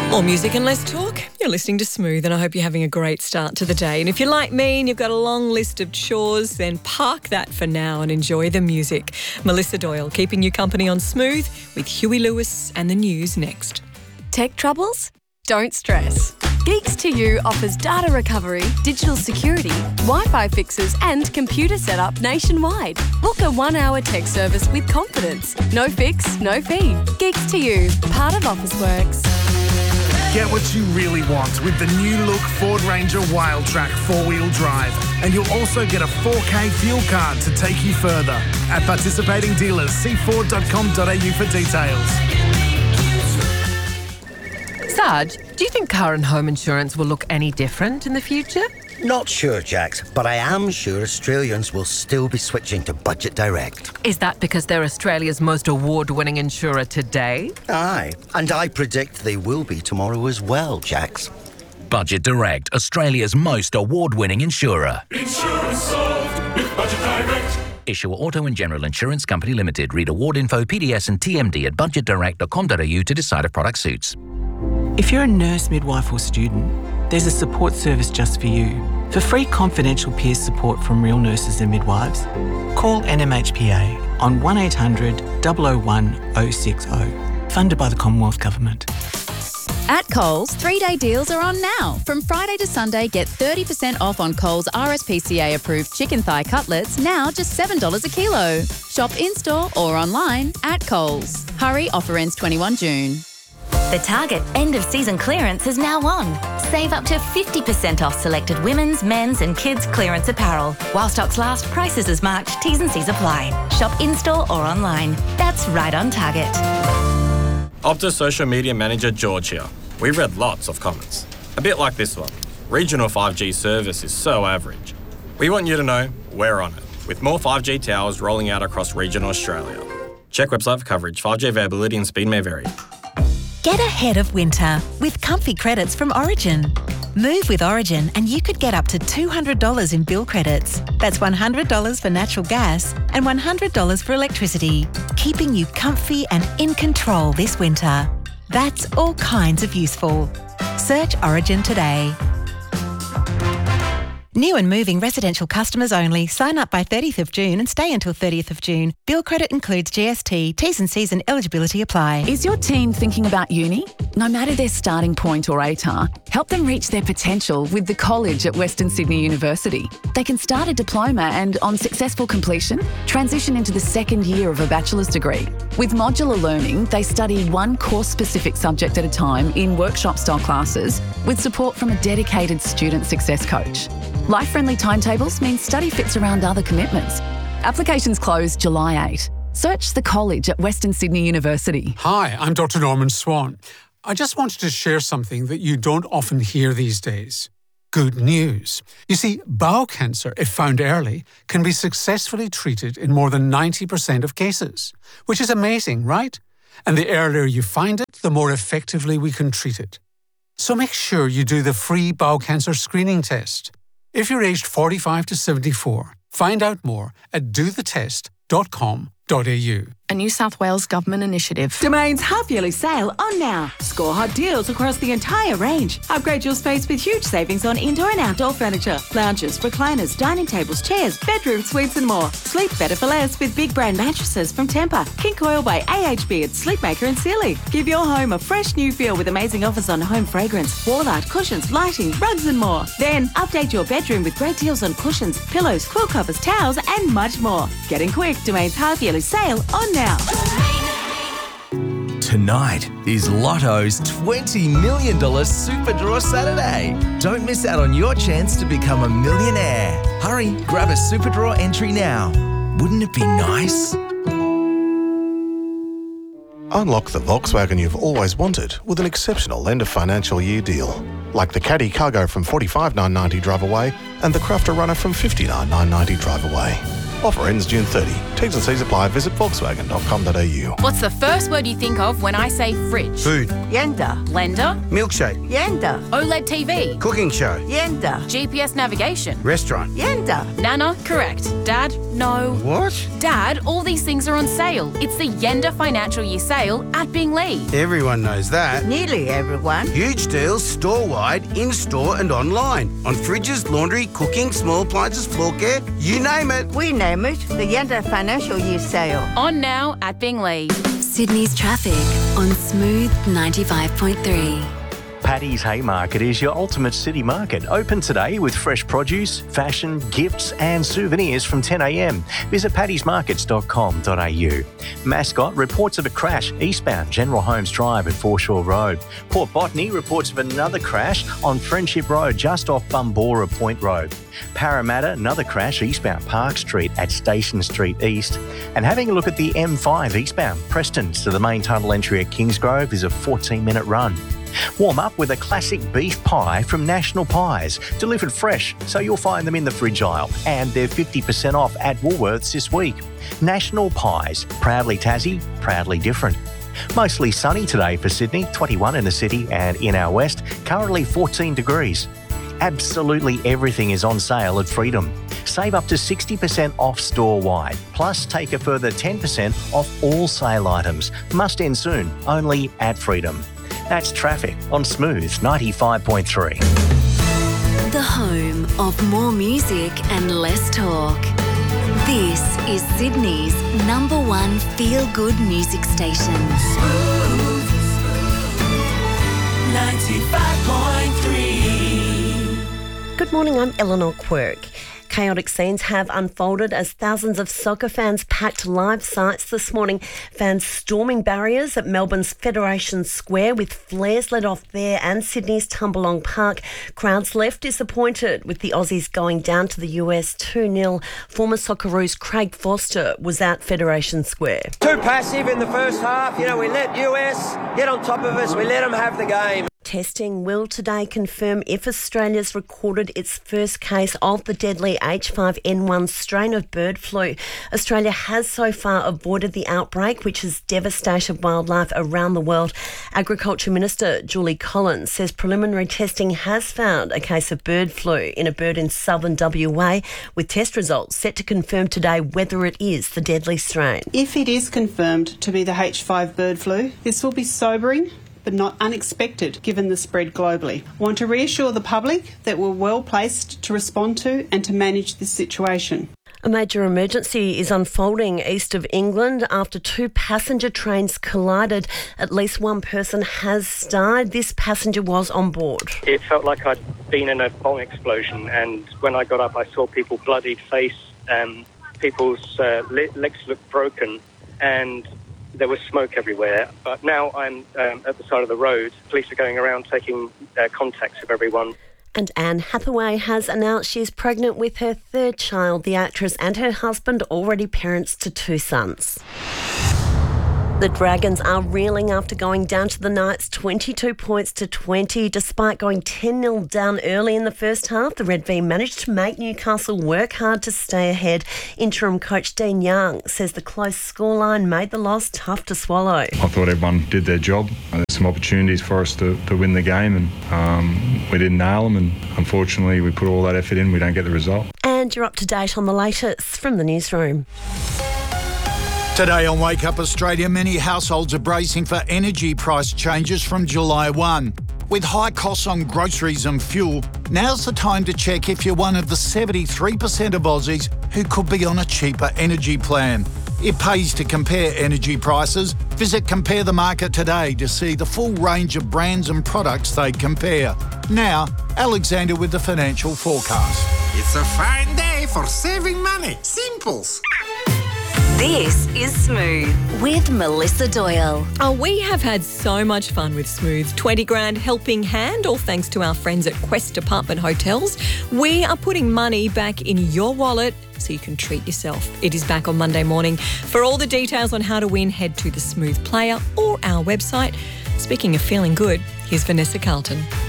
More music and less talk. You're listening to Smooth, and I hope you're having a great start to the day. And if you're like me and you've got a long list of chores, then park that for now and enjoy the music. Melissa Doyle keeping you company on Smooth with Huey Lewis and the news next. Tech troubles? Don't stress. Geeks to You offers data recovery, digital security, Wi-Fi fixes and computer setup nationwide. Book a 1-hour tech service with confidence. No fix, no fee. Geeks to You, part of Officeworks. Get what you really want with the new look Ford Ranger Wildtrak 4-wheel drive. And you'll also get a 4K fuel card to take you further. At participating dealers, see ford.com.au for details. Sarge, do you think car and home insurance will look any different in the future? Not sure, Jax, but I am sure Australians will still be switching to Budget Direct. Is that because they're Australia's most award-winning insurer today? Aye, and I predict they will be tomorrow as well, Jax. Budget Direct, Australia's most award-winning insurer. Insurance solved with Budget Direct. Issuer Auto and General Insurance Company Limited. Read award info, PDS and TMD at budgetdirect.com.au to decide if product suits. If you're a nurse, midwife or student, there's a support service just for you. For free confidential peer support from real nurses and midwives, call NMHPA on 1800 001 060, funded by the Commonwealth Government. At Coles, 3-day deals are on now. From Friday to Sunday, get 30% off on Coles RSPCA-approved chicken thigh cutlets, now just $7 a kilo. Shop in-store or online at Coles. Hurry, offer ends 21 June. The Target end-of-season clearance is now on. Save up to 50% off selected women's, men's and kids' clearance apparel. While stocks last, prices as marked, T's and C's apply. Shop in-store or online. That's right on Target. Optus Social Media Manager George here. We've read lots of comments. A bit like this one. Regional 5G service is so average. We want you to know we're on it, with more 5G towers rolling out across regional Australia. Check website for coverage. 5G availability and speed may vary. Get ahead of winter with comfy credits from Origin. Move with Origin and you could get up to $200 in bill credits. That's $100 for natural gas and $100 for electricity, keeping you comfy and in control this winter. That's all kinds of useful. Search Origin today. New and moving residential customers only. Sign up by 30th of June and stay until 30th of June. Bill credit includes GST. T's and C's and eligibility apply. Is your teen thinking about uni? No matter their starting point or ATAR, help them reach their potential with the college at Western Sydney University. They can start a diploma and, on successful completion, transition into the second year of a bachelor's degree. With modular learning, they study one course-specific subject at a time in workshop-style classes with support from a dedicated student success coach. Life-friendly timetables mean study fits around other commitments. Applications close July 8. Search the college at Western Sydney University. Hi, I'm Dr. Norman Swan. I just wanted to share something that you don't often hear these days. Good news. You see, bowel cancer, if found early, can be successfully treated in more than 90% of cases, which is amazing, right? And the earlier you find it, the more effectively we can treat it. So make sure you do the free bowel cancer screening test. If you're aged 45 to 74, find out more at dothetest.com.au. A New South Wales government initiative. Domain's half-yearly sale on now. Score hot deals across the entire range. Upgrade your space with huge savings on indoor and outdoor furniture, lounges, recliners, dining tables, chairs, bedroom suites and more. Sleep better for less with big brand mattresses from Tempur, King Coil by AHB at Sleepmaker and Sealy. Give your home a fresh new feel with amazing offers on home fragrance, wall art, cushions, lighting, rugs and more. Then update your bedroom with great deals on cushions, pillows, quill covers, towels and much more. Getting quick, Domain's half-yearly sale on now. Tonight is Lotto's $20 million Super Draw Saturday. Don't miss out on your chance to become a millionaire. Hurry, grab a Super Draw entry now. Wouldn't it be nice? Unlock the Volkswagen you've always wanted with an exceptional end of financial year deal. Like the Caddy Cargo from $45,990 drive away and the Crafter Runner from $59,990 drive away. Offer ends June 30. T's and C's apply. Visit volkswagen.com.au. What's the first word you think of when I say fridge? Food. Yenda. Blender. Milkshake. Yenda. OLED TV. Cooking show. Yenda. GPS navigation. Restaurant. Yenda. Nana. Correct. Dad. No. What? Dad, all these things are on sale. It's the Yenda Financial Year sale at Binglee. Everyone knows that. Nearly everyone. Huge deals store-wide, in-store and online. On fridges, laundry, cooking, small appliances, floor care, you name it. We name it the Yenda Financial Year sale. On now at Binglee. Sydney's traffic on Smooth 95.3. Paddy's Haymarket is your ultimate city market. Open today with fresh produce, fashion, gifts and souvenirs from 10 a.m. Visit paddysmarkets.com.au. Mascot reports of a crash eastbound General Holmes Drive at Foreshore Road. Port Botany reports of another crash on Friendship Road just off Bumbora Point Road. Parramatta, another crash eastbound Park Street at Station Street East. And having a look at the M5 eastbound Prestons to the main tunnel entry at Kingsgrove is a 14-minute run. Warm up with a classic beef pie from National Pies, delivered fresh, so you'll find them in the fridge aisle. And they're 50% off at Woolworths this week. National Pies, proudly Tassie, proudly different. Mostly sunny today for Sydney, 21 in the city and in our west, currently 14 degrees. Absolutely everything is on sale at Freedom. Save up to 60% off store-wide, plus take a further 10% off all sale items. Must end soon, only at Freedom. That's traffic on Smooth 95.3. The home of more music and less talk. This is Sydney's #1 feel-good music station. Smooth 95.3. Good morning, I'm Eleanor Quirk. Chaotic scenes have unfolded as thousands of soccer fans packed live sites this morning. Fans storming barriers at Melbourne's Federation Square with flares let off there and Sydney's Tumbalong Park. Crowds left disappointed with the Aussies going down to the US 2-0. Former Socceroos Craig Foster was at Federation Square. Too passive in the first half. You know, we let US get on top of us. We let them have the game. Testing will today confirm if Australia's recorded its first case of the deadly H5N1 strain of bird flu. Australia has so far avoided the outbreak, which has devastated wildlife around the world. Agriculture Minister Julie Collins says preliminary testing has found a case of bird flu in a bird in southern WA, with test results set to confirm today whether it is the deadly strain. If it is confirmed to be the H5 bird flu, this will be sobering but not unexpected given the spread globally. I want to reassure the public that we're well placed to respond to and to manage this situation. A major emergency is unfolding east of England after 2 passenger trains collided. At least one person has died. This passenger was on board. It felt like I'd been in a bomb explosion, and when I got up I saw people bloodied face, people's legs looked broken, and there was smoke everywhere. But now I'm at the side of the road. Police are going around taking contacts of everyone. And Anne Hathaway has announced she is pregnant with her 3rd child. The actress and her husband already parents to 2 sons. The Dragons are reeling after going down to the Knights 22 points to 20. Despite going 10-0 down early in the first half, the Red V managed to make Newcastle work hard to stay ahead. Interim coach Dean Young says the close scoreline made the loss tough to swallow. I thought everyone did their job. There's some opportunities for us to win the game, and we didn't nail them, and unfortunately we put all that effort in, we don't get the result. And you're up to date on the latest from the newsroom. Today on Wake Up Australia, many households are bracing for energy price changes from July 1. With high costs on groceries and fuel, now's the time to check if you're one of the 73% of Aussies who could be on a cheaper energy plan. It pays to compare energy prices. Visit Compare the Market today to see the full range of brands and products they compare. Now, Alexander with the financial forecast. It's a fine day for saving money. Simples. This is Smooth with Melissa Doyle. Oh, we have had so much fun with Smooth. 20 grand helping hand, all thanks to our friends at Quest Apartment Hotels. We are putting money back in your wallet so you can treat yourself. It is back on Monday morning. For all the details on how to win, head to the Smooth Player or our website. Speaking of feeling good, here's Vanessa Carlton.